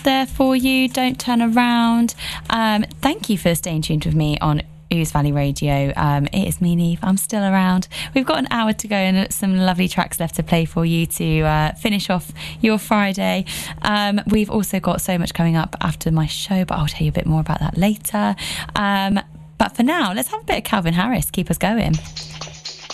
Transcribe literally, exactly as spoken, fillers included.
there for you. Don't turn around. Um, thank you for staying tuned with me on Ouse Valley Radio. Um, it is me, Neve. I'm still around. We've got an hour to go and some lovely tracks left to play for you to uh, finish off your Friday. Um, we've also got so much coming up after my show, but I'll tell you a bit more about that later. Um, but for now, let's have a bit of Calvin Harris. Keep us going.